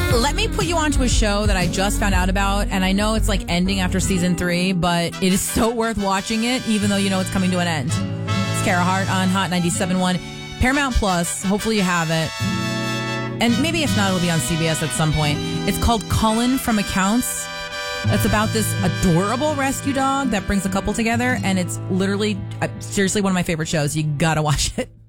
Let me put you onto a show that I just found out about, and I know it's like ending after season 3, but it is so worth watching it, even though you know it's coming to an end. It's Kara Hart on Hot 97.1. Paramount Plus, hopefully you have it. And maybe if not, it'll be on CBS at some point. It's called Cullen from Accounts. It's about this adorable rescue dog that brings a couple together, and it's literally, seriously, one of my favorite shows. You gotta watch it.